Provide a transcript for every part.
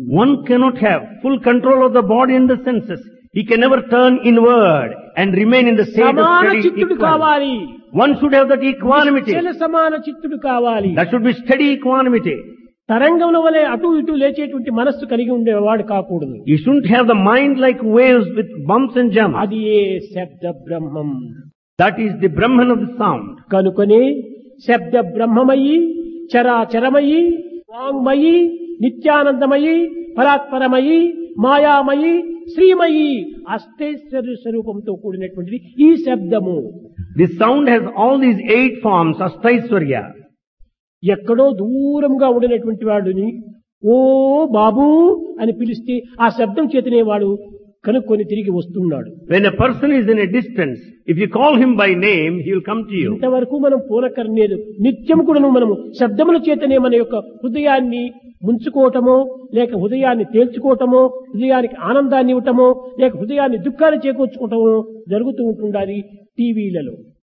One cannot have full control of the body and the senses. He can never turn inward and remain in the state of సమాన steady చిత్తుడు equanimity. కావాలి. One should have that equanimity. నిశ్చల సమాన చిత్తుడు కావాలి. That should be steady equanimity. తరంగముల వలె అటు ఇటు లేచేటువంటి మనస్సు కలిగి ఉండేవాడు కాకూడదు. You shouldn't have the mind like waves with bumps and jumps. అది ఏ శబ్ద బ్రహ్మం. That is the Brahman of the sound. కనుకనే శబ్ద బ్రహ్మమయి, చరాచరమయి, వాంగ్మయి, నిత్యానందమయి, పరాత్పరమయి, మాయామయి, శ్రీమయి, అష్టైశ్వర్య స్వరూపంతో కూడినటువంటిది ఈ శబ్దము. This sound has all these 8 forms, Ashtaishwarya. ఎక్కడో దూరంగా ఉండినటువంటి వాడిని ఓ బాబు అని పిలిస్తే ఆ శబ్దం చేతనే వాడు కనుక్కొని తిరిగి వస్తున్నాడు. When a person is in a distance, if you call him by name, he will come to you. ఇంతవరకు మనం పూనకర్లేదు. నిత్యం కూడా మనము శబ్దముల చేతనే మన యొక్క హృదయాన్ని ముంచుకోవటమో, లేక హృదయాన్ని తేల్చుకోవటమో, హృదయానికి ఆనందాన్ని ఇవ్వటమో, లేక హృదయాన్ని దుఃఖాన్ని చేకూర్చుకోవటమో జరుగుతూ ఉంటుండాలి టీవీలలో.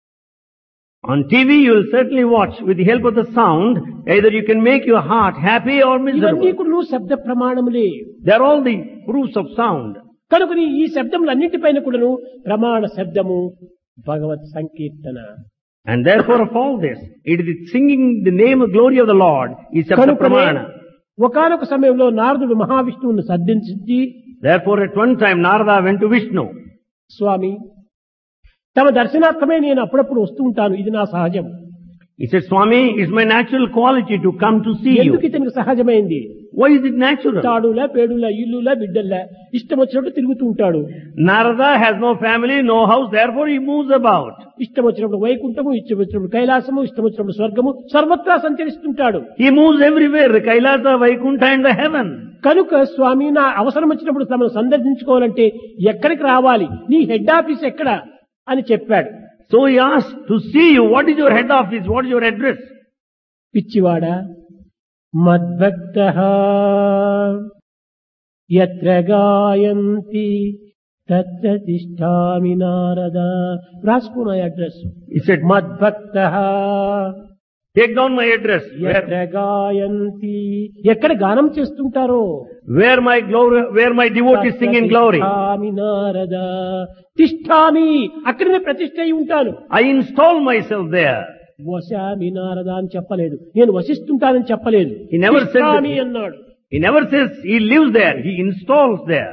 On TV, you will certainly watch with the help of the sound, either you can make your heart happy or ఇవన్నీ miserable. కూడా శబ్ద ప్రమాణములే. They are all the proofs of sound. కనుకని ఈ శబ్దములన్నింటిపైన కూడాను ప్రమాణ శబ్దము భగవత్ సంకీర్తన. And therefore of all this, it is singing the name of glory of the Lord is Sabda కనుకనే Pramana. ఒకానొక సమయంలో నారదుడు మహావిష్ణువును సందర్శించి, Therefore at one time Narada went to Vishnu. స్వామి తమ దర్శనార్థమే నేను అప్పుడప్పుడు వస్తూ ఉంటాను, ఇది నా సహజం. He said, Swami, it's my natural quality to come to see ఎందుకు you. ఇతనికి సహజమైంది? Why is it natural? తాడులా పేడులా ఇల్లులా బిడ్డల్లా ఇష్టం వచ్చినట్టు తిరుగుతూ ఉంటాడు. Narada has no family, no house, therefore he moves about. ఇష్టం వచ్చినప్పుడు వైకుంఠము, ఇష్టం వచ్చినప్పుడు కైలాసము, ఇష్టం వచ్చినప్పుడు స్వర్గము, సర్వత్రా సంచరిస్తుంటాడు. He moves everywhere, the Kailasa, Vaikuntha and the heaven. కనుక స్వామి నా అవసరం వచ్చినప్పుడు తమను సందర్శించుకోవాలంటే ఎక్కడికి రావాలి, నీ హెడ్ ఆఫీస్ ఎక్కడ అని చెప్పాడు. So he asked to see you, what is your head office, what is your address? పిచ్చివాడా, మద్భక్తః యత్ర గాయంతి తత్ర తిష్ఠామి నారద. రాసుకున్న address. He said, మద్భక్తః take down my address. యత్ర గాయంతి, ఎక్కడ గానం చేస్తుంటారో, Where my devotees sing in glory. తిష్ఠామి Narada. తిష్ఠామి, అక్కడనే ప్రతిష్ఠ అయి ఉంటాను. I install myself there. వశామి Narada అని చెప్పలేదు, నేను వసిస్తుంటానని చెప్పలేదు. He never said that. తిష్ఠామి అన్నాడు. He never says he lives there, he installs there.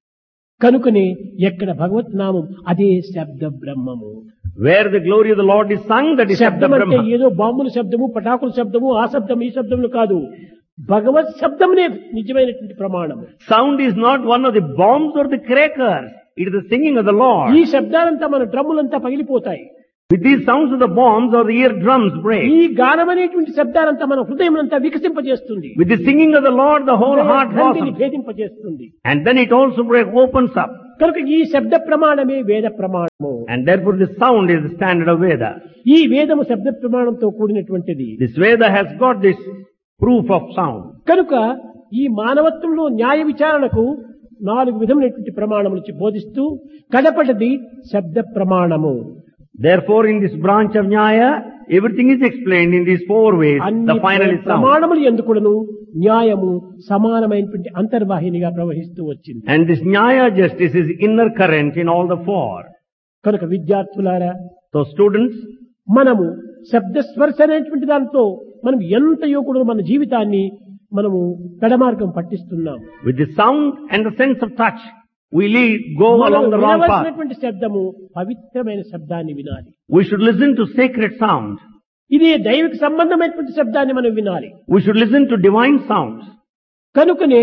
కనుకనే ఎక్కడ భగవత్ నామం అదే శబ్ద బ్రహ్మము. Where the glory of the Lord is sung, that is Sabda శబ్దం అంటే Brahma. ఏదో బాంబుల శబ్దము, పటాకుల శబ్దము, ఆ శబ్దం ఈ శబ్దములు కాదు. భగవత్ శబ్దమునే నిజమైనటువంటి ప్రమాణము. Sound is not one of the bombs or the crackers. It is the singing of the Lord. ఈ శబ్దాలంతా మన డ్రమ్ములంతా పగిలిపోతాయి. With these sounds of the bombs or the eardrums break. ఈ గానం అనేటువంటి శబ్దాలంతా మన హృదయమునంతా వికసింపజేస్తుంది. With the singing of the Lord, the whole heart గ్రంథిని blossoms. భేదింపజేస్తుంది. And then it also opens up. కనుక ఈ శబ్ద ప్రమాణమే వేద ప్రమాణము. And therefore the sound is the standard of Veda. ఈ వేదము శబ్ద ప్రమాణంతో కూడినటువంటిది. This Veda has got this proof of sound. కనుక ఈ మానవత్వంలో న్యాయ విచారణకు 4 విధములైనటువంటి ప్రమాణములు బోధిస్తూ కడపటిది శబ్ద ప్రమాణము. Therefore in this branch of Nyaya, everything is explained in these 4 ways. అన్ని The final is sound. ప్రమాణములు ఎందుకును న్యాయము సమానమైనటువంటి అంతర్వాహినిగా ప్రవహిస్తూ వచ్చింది. And this Nyaya justice is inner current in all the 4. కనుక విద్యార్థులారా, So students, మనము శబ్ద స్పర్శ అనేటువంటి దాంతో మనం ఎంతయో కూడా మన జీవితాన్ని మనము పెడమార్గం పట్టిస్తున్నాం. with the sound and the sense of touch, we go మనం along the wrong path. వినవలసినటువంటి శబ్దము పవిత్రమైన శబ్దాన్ని వినాలి. We should listen to sacred sound. ఇది దైవిక సంబంధమైనటువంటి శబ్దాన్ని మనం వినాలి. We should listen to divine sounds. కనుకనే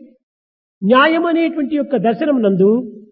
న్యాయం అనేటువంటి యొక్క దర్శనం నందు,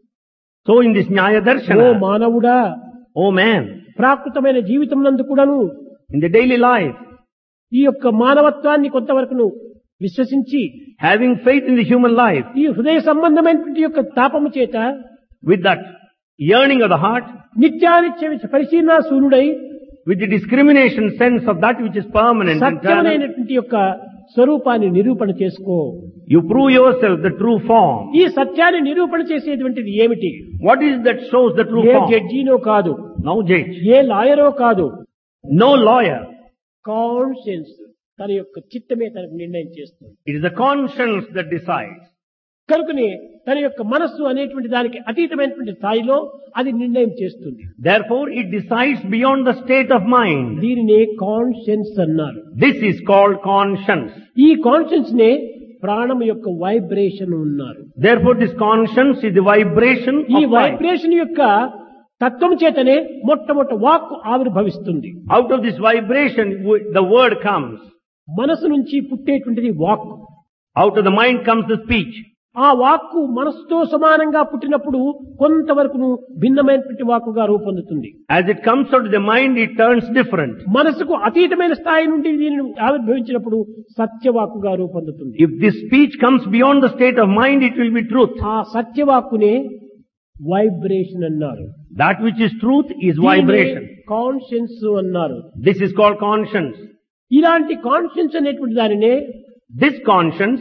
So in this Nyaya oh Darshana, మానవుడా, oh man, ప్రాకృతమైన జీవితం నందు కూడాను in the daily life, ఈ యొక్క మానవత్వాన్ని కొంతవరకు విశ్వసించి having faith in the human life, ఈ హృదయ సంబంధమైనటువంటి యొక్క తాపము చేత with that yearning of the heart, నిత్యానిత్య పరిశీలన శూన్యుడై with the discrimination sense of that which is permanent and eternal, సత్యమైనటువంటి యొక్క స్వరూపాన్ని నిరూపణ చేసుకో. you prove yourself the true form. ఈ సత్యాన్ని నిరూపణ చేసేటువంటిది ఏమిటి? What is that shows the true A form? జడ్జినో కాదు, No judge, ఏ లాయరో కాదు, no lawyer. కాన్షియన్స్. తన యొక్క చిత్తమే తనకు నిర్ణయం చేస్తుంది. It is the conscience that decides. కనుకనే తన యొక్క మనస్సు అనేటువంటి దానికి అతీతమైనటువంటి స్థాయిలో అది నిర్ణయం చేస్తుంది. Therefore, it decides beyond the state of mind. దీనినే కాన్షియన్స్ అన్నారు. This is called conscience. ఈ కాన్షియన్స్ నే ప్రాణం యొక్క వైబ్రేషన్ ఉన్నారు. Therefore, this conscience is the vibration ఈ of life. వైబ్రేషన్ యొక్క తత్వం చేతనే మొట్టమొదటి వాక్కు ఆవిర్భవిస్తుంది. Out of this vibration, the word comes. మనసు నుంచి పుట్టేటువంటిది వాక్కు. Out of the mind comes the speech. ఆ వాక్కు మనసుతో సమానంగా పుట్టినప్పుడు కొంతవరకు భిన్నమైనటువంటి వాక్కుగా రూపొందుతుంది. As it comes out of the mind, it turns different. మనసుకు అతీతమైన స్థాయి నుండి దీనిని ఆవిర్భవించినప్పుడు సత్యవాక్కుగా రూపొందుతుంది. If this speech comes beyond the state of mind, it will be truth. ఆ సత్యవాక్కునే వైబ్రేషన్ అన్నారు. That which is truth is vibration. Conscience అన్నారు. This is called conscience. ఇలాంటి conscience అనేటువంటి దానినే This conscience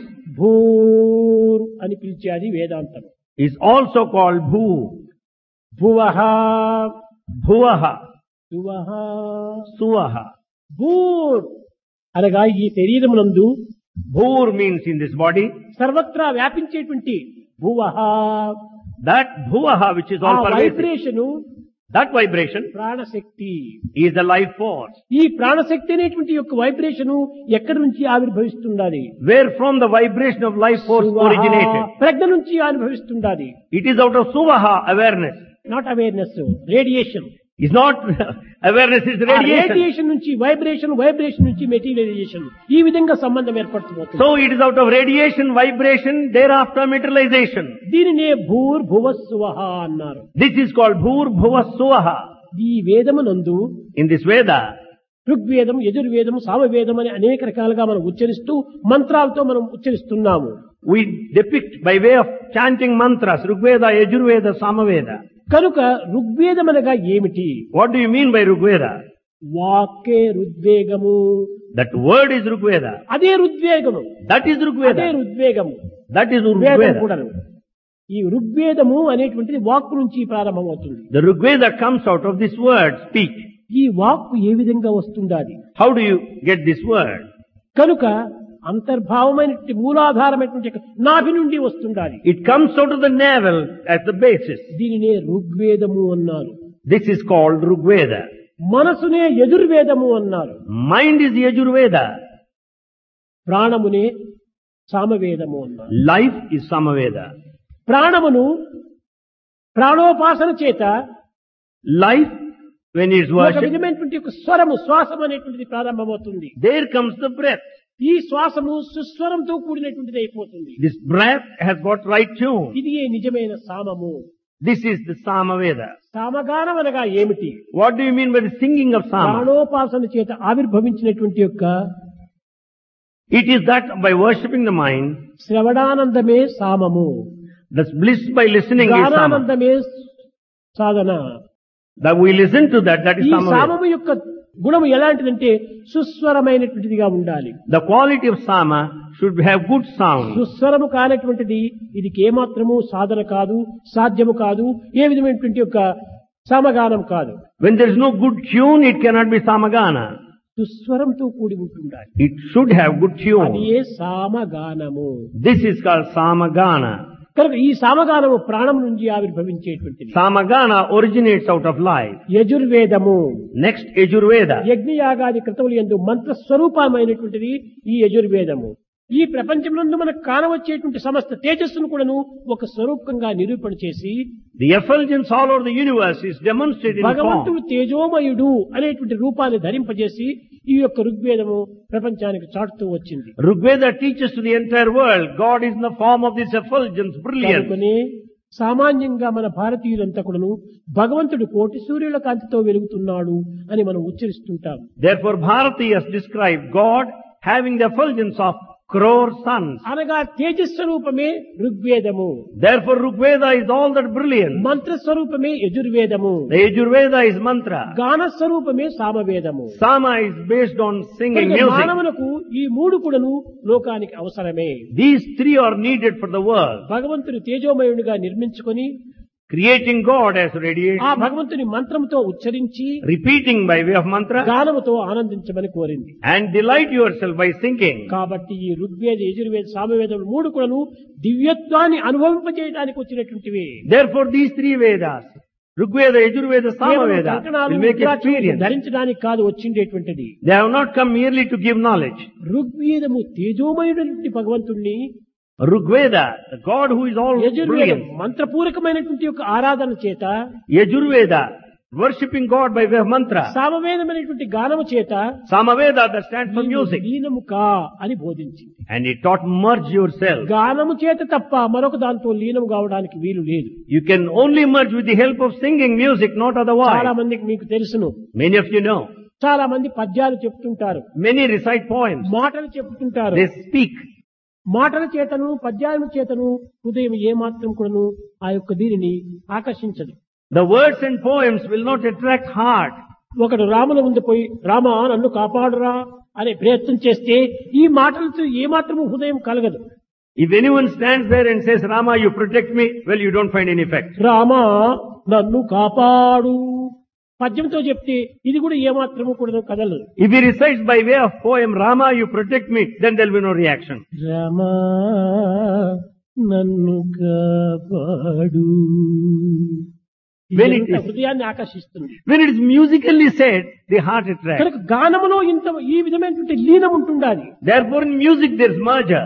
భూర్ అని పిలిచేది వేదాంతం. is also called bhu. భువః Bhuvaha. సువః Suvaha. భూర్ అనగా ఈ శరీరమునందు Bhur means in this body. సర్వత్రా వ్యాపించేటువంటి భువః That bhuvaha which is ఆ all pervasive. Vibration That vibration ప్రాణశక్తి. is the life force. ఈ ప్రాణశక్తి అనేటువంటి యొక్క వైబ్రేషను ఎక్కడి నుంచి ఆవిర్భవిస్తున్నది? Where from the vibration of life force originated. ప్రజ్ఞ నుంచి ఆవిర్భవిస్తున్నది. It is out of suvaha, awareness. Not awareness, radiation. It's not awareness, it's radiation. Radiation నుంచి vibration, vibration నుంచి మెటీరియలైజేషన్, ఈ విధంగా సంబంధం ఏర్పడుతుంది. So it is out of radiation, vibration, thereafter materialization. దీనినే భూర్ భువస్సువః అన్నారు. This is called Bhur Bhuva Suvaha. ఈ వేదమునందు In this Veda, ఋగ్వేదం, యజుర్వేదం, సామవేదం అని అనేక రకాలుగా మనం ఉచ్చరిస్తూ మంత్రాలతో మనం ఉచ్చరిస్తున్నాము. we depict by way of chanting mantras, Rigveda, Yajurveda, Samaveda. కనుక ఋగ్వేదం అనగా ఏమిటి? What do you mean by Rigveda? వాక్కే రుద్వేగము. That word is Rigveda. అదే రుద్వేగము. That is అదే Rigveda. రుద్వేగము. That is వేదం Rigveda. కూడాను. ఈ ఋగ్వేదము అనేటువంటిది వాక్కు నుంచి ప్రారంభమవుతుంది. The Rigveda comes out of this word, speech. ఈ వాక్కు ఏ విధంగా వస్తుండాలి? How do you get this word? కనుక అంతర్భావమైనటువంటి మూలాధారమైనటువంటి నాభి నుండి వస్తుండాలి. It comes out of the navel as the basis. దీనినే ఋగ్వేదము అన్నారు. This is called Rigveda. మనసునే యజుర్వేదము అన్నారు. Mind is Yajurveda. ప్రాణమునే సామవేదము అన్నారు. Life is Samaveda. ప్రాణమును ప్రాణోపాసన చేత Life, when it is ఒక worshipped, విధమైనటువంటి ఒక స్వరము, శ్వాసం అనేటువంటిది ప్రారంభమవుతుంది. there comes the breath. ఈ శ్వాసము సుస్వరంతో కూడినటువంటిది అయిపోతుంది. This breath has got right tune. ఇది ఏ నిజమైన సామము. This is the Samaveda. సామగానం అనగా ఏమిటి? What do you mean by the singing of Sama? ప్రాణోపాసన చేత ఆవిర్భవించినటువంటి యొక్క It is that by worshipping the mind, శ్రవణానందమే సామము, the bliss by listening is Sama. గానానందమే Sadhana. That we listen to that is ఈ Samaveda. సామము యొక్క గుణము ఎలాంటిదంటే సుస్వరమైనటువంటిదిగా ఉండాలి. The quality of Sama should have good sound. సుస్వరము కానటువంటిది ఇది ఏమాత్రము సాధన కాదు, సాధ్యము కాదు, ఏ విధమైనటువంటి యొక్క సమగానం కాదు. When there is no good tune, it cannot be Samagana. సుస్వరంతో కూడి ఉంటుండాలి. It should have good అది tune. A సామగానము. This is called Samagana. కనుక ఈ సామగానము ప్రాణం నుంచి ఆవిర్భవించేటువంటిది. Samagana originates out of life. యజుర్వేదము. Next, Yajurveda. యజ్ఞయాగాది క్రతువులు యందు మంత్ర స్వరూపమైనటువంటిది ఈ యజుర్వేదము. ఈ ప్రపంచంలో మనకు కానవచ్చేటువంటి సమస్త తేజస్సును కూడాను ఒక స్వరూపంగా నిరూపణ చేసి The effulgence all over the universe is demonstrated in భగవంతుడు form. తేజోమయుడు అనేటువంటి రూపాన్ని ధరింపజేసి ఈ యొక్క ఋగ్వేదము ప్రపంచానికి చాటుతూ వచ్చింది. Rigveda teaches to the entire world, God is in the form of this effulgence, brilliance. కనుకనే సామాన్యంగా మన భారతీయులంతా కూడాను భగవంతుడు కోటి సూర్యుల కాంతితో వెలుగుతున్నాడు అని మనం ఉచ్చరిస్తుంటాం. Therefore, Bharatiyas describe God having the effulgence of crore suns. అనగా తేజస్వరూపమే ఋగ్వేదము, Therefore, Rigveda is all that brilliant. మంత్రస్వరూపమే యజుర్వేదము, The Yajurveda is mantra. గానస్వరూపమే సామవేదము. Sama is based on singing కనుక music. మానవులకు ఈ మూడు కూడాను లోకానికి అవసరమే. These three are needed for the world. భగవంతుడు తేజోమయునిగా నిర్మించుకొని creating God as ఆ radiation, భగవంతుని మంత్రంతో ఉచ్చరించి repeating by way of mantra, గానముతో ఆనందించమని కోరింది. and delight yourself by singing. కాబట్టి ఈ ఋగ్వేద, యజుర్వేద, సామవేదములు మూడు కూడాను దివ్యత్వాన్ని అనుభవింపజేయడానికి వచ్చినటువంటివి. Therefore these three Vedas, Rigveda, Yajurveda, Samaveda, will make experience. ధరించడానికి కాదు వచ్చిండేటువంటిది. They have not come merely to give knowledge. ఋగ్వేదము తేజోమయుడైనటువంటి భగవంతుణ్ణి, Rigveda, the God who is all యజుర్వేదం brilliant. మంత్రపూర్వకమైనటువంటి యొక్క ఆరాధన చేత, Yajurveda, worshipping God by way of mantra. సామవేదమైనటువంటి గానము చేత Samaveda, that stands for music. లీనము కా అని బోధించింది. And it taught merge yourself. గానము చేత తప్ప మరొక దాంతో లీనం కావడానికి వీలు లేదు. You can only merge with the help of singing music, not చాలా otherwise. మందికి మీకు తెలుసును. Many of you know. చాలా మంది పద్యాలు చెప్తుంటారు, Many recite poems. మాటలు చెప్తుంటారు. They speak. మాటల చేతను పద్యాల చేతను హృదయం ఏమాత్రం కూడాను ఆ యొక్క దీనిని ఆకర్షించదు. The words and poems will not attract heart. ఒకడు రాముల ముందు పోయి రామా నన్ను కాపాడురా అనే ప్రయత్నం చేస్తే ఈ మాటలతో ఏమాత్రము హృదయం కలగదు. If anyone stands there and says, Rama, you protect me, well, you don't find any effect. Rama నన్ను కాపాడు పద్యంతో చెప్తే ఇది కూడా ఏమాత్రము కూడా కదలదు. If he recites by way of poem, Rama, you protect me, then there will be no reaction. Rama నన్ను కాపాడు When it is- హృదయాన్ని ఆకర్షిస్తుంది. When it is musically said, the heart attracts. కనుక గానములో ఇంత ఈ విధమైనటువంటి లీనం ఉంటుండాలి. Therefore in music there is merger.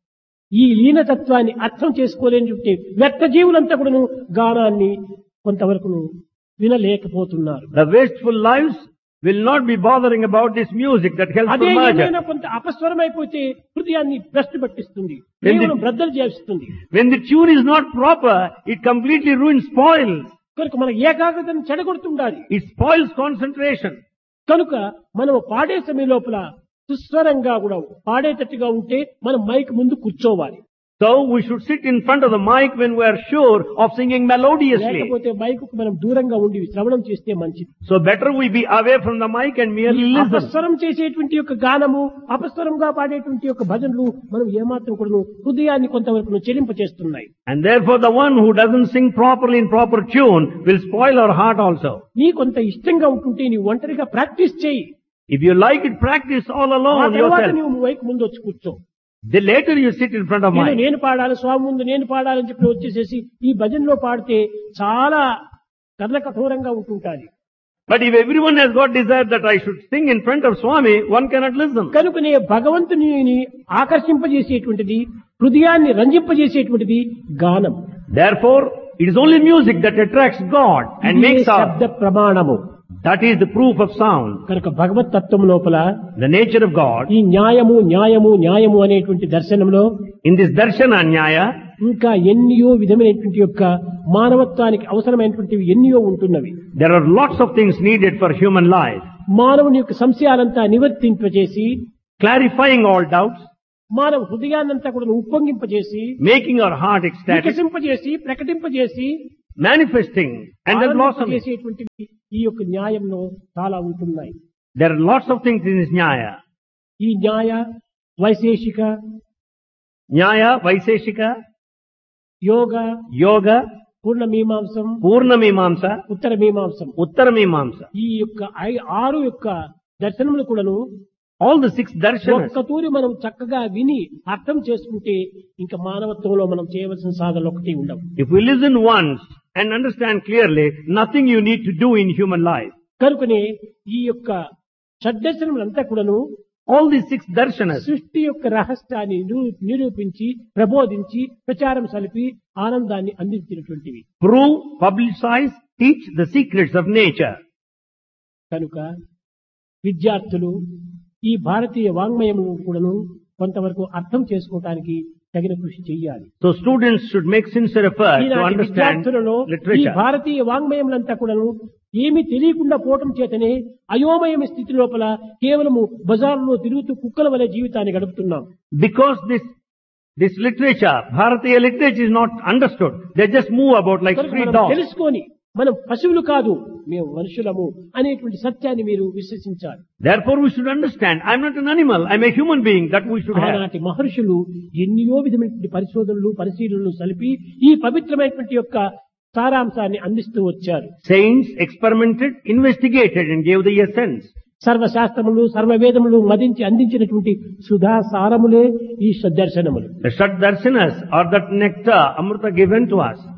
ఈ లీనతత్వాన్ని అర్థం చేసుకోలేని వ్యర్థ జీవులంతా కూడాను గానాన్ని కొంతవరకు వినలేకపోతున్నారు. The wasteful lives will not be bothering about this music that helps అదే for merger. ఏమైనా కొంత అపస్వరం అయిపోతే హృదయాన్ని భ్రష్టు పట్టిస్తుంది, When the- కేవలం బ్రద్దలు చేస్తుంది. When the tune is not proper, it completely ruins, spoils. కనుక మన ఏకాగ్రతను చెడగొడుతుండాలి. It spoils concentration. కనుక మనం పాడే సమయం లోపల సుస్వరంగా కూడా పాడేటట్టుగా ఉంటే మనం మైక్ ముందు కూర్చోవాలి. So we should sit in front of the mic when we are sure of singing melodiously. లేకపోతే మైక్ కు మనం దూరంగా ఉండి శ్రవణం చేస్తే మంచిది. So better we be away from the mic and merely listen. అపస్వరం చేసేటువంటి యొక్క గానము, అపస్వరంగా పాడేటువంటి యొక్క భజనలు మనం ఏమాత్రం కూడా హృదయాన్ని కొంతవరకు చెలింపచేస్తున్నాయి. And therefore the one who doesn't sing properly in proper tune will spoil our heart also. నీ కొంత ఇష్టంగా ఉంటుంటే నీవు ఒంటరిగా ప్రాక్టీస్ చేయి. If you like it, practice all ఆ alone తర్వాత yourself. నువ్వు మైక్ ముందు వచ్చి కూర్చో. The later you sit in front of mic. నేను పాడాలి, స్వామి ముందు నేను పాడాలని చెప్పి వచ్చేసేసి ఈ భజనలో పాడితే చాలా కర్ణ కఠోరంగా ఉంటుంటాది. But if everyone has got desire that I should sing in front of Swami, one cannot listen. కనుకనే భగవంతుని ఆకర్షింపజేసేటువంటిది, హృదయాన్ని రంజింపజేసేటువంటిది గానం. Therefore, it is only music that attracts God and ఇదే makes శబ్ద our... ప్రమాణము. That is the proof of sound. కనుక భగవత్ తత్వం లోపల The nature of God. ఈ న్యాయము న్యాయము న్యాయము అనేటువంటి దర్శనంలో In this darshana nyaya, ఇంకా ఎన్నో విధమైనటువంటి యొక్క మానవత్వానికి అవసరమైనటువంటివి ఎన్నో ఉంటున్నవి. there are lots of things needed for human life. మానవుని యొక్క సంశయాలంతా నివర్తింపజేసి, Clarifying all doubts, మానవ హృదయాన్నంతా కూడా ఉప్పొంగింపజేసి, making our heart ecstatic, వికసింపజేసి, ప్రకటింపజేసి, manifesting and then blossoming. చేసేటువంటివి ఈ యొక్క న్యాయంలో చాలా ఉంటున్నాయి. There are lots of things in this nyaya. ఈ న్యాయ, వైశేషిక, Nyaya, Vaiseshika, యోగ, Yoga, పూర్ణ మీమాంసం, Purna Mimamsa, ఉత్తర మీమాంసం, Uttara Mimamsa. ఈ యొక్క 6 యొక్క దర్శనములు కూడాను All the 6 darshanas. ఒక్క తూరి మనం చక్కగా విని అర్థం చేసుకుంటే ఇంకా మానవత్వంలో మనం చేయవలసిన సాధనలు ఒకటి ఉండవు. If we listen once and understand clearly, nothing you need to do in human life. కనుకనే ఈ యొక్క షడ్దర్శనములంతా కూడాను All these 6 darshanas సృష్టి యొక్క రహస్యాన్ని నిరూపించి, ప్రబోధించి, ప్రచారం సలిపి ఆనందాన్ని అందించినటువంటివి. prove, publicize, teach the secrets of nature. కనుక విద్యార్థులు ఈ భారతీయ వాంగ్మయమును కూడాను కొంతవరకు అర్థం చేసుకోవటానికి తగిన కృషి చేయాలి. So students should make sincere effort to ఈనాటి understand విద్యార్థులలో ఈ literature. భారతీయ వాంగ్మయములంతా కూడాను ఏమీ తెలియకుండా పోవటం చేతనే అయోమయ స్థితి లోపల కేవలము బజార్లో తిరుగుతూ కుక్కల వలె జీవితాన్ని గడుపుతున్నాం. Because this literature, Bharatiya literature is not understood. They just move about like కనుక street మనం dogs. తెలుసుకొని మనం పశువులు కాదు, మేము మనుషులము అనేటువంటి సత్యాన్ని మీరు విశ్వసించాలి. Therefore we should understand, I am not an animal, I am a human being, that we should have. ఆనాటి మహర్షులు ఎన్నో విధమైనటువంటి పరిశోధనలు, పరిశీలనలు సలిపి ఈ పవిత్రమైనటువంటి యొక్క సారాంశాన్ని అందిస్తూ వచ్చారు. Saints experimented, investigated and gave the essence. సర్వశాస్త్రములు సర్వవేదములు మదించి అందించినటువంటి సుధా సారములే ఈ సద్దర్శనములు. The Shad Darshanas are that nectar, Amrita given to us.